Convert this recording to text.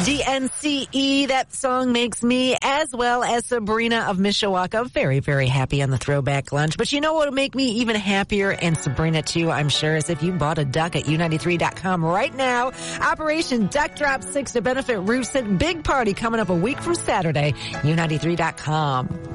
DNCE, that song makes me, as well as Sabrina of Mishawaka, very, very happy on the throwback lunch. But you know what would make me even happier, and Sabrina too, I'm sure, is if you bought a duck at U93.com right now. Operation Duck Drop 6 to benefit Roofsit. Big party coming up a week from Saturday. U93.com.